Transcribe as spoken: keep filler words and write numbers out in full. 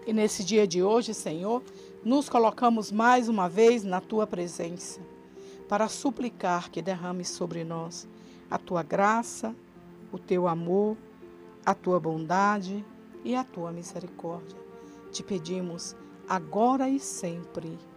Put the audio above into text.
E nesse dia de hoje, Senhor, nos colocamos mais uma vez na Tua presença, para suplicar que derrame sobre nós a Tua graça, o Teu amor, a Tua bondade e a Tua misericórdia. Te pedimos agora e sempre.